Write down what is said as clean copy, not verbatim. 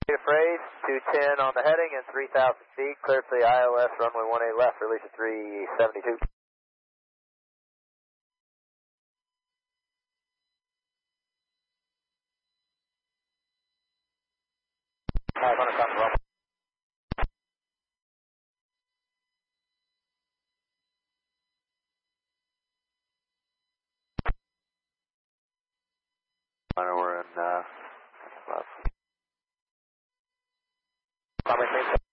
Afraid, 210 on the heading and 3,000 feet, clear for the ILS, runway 18 left, release at 372. 500 south runway. We're in,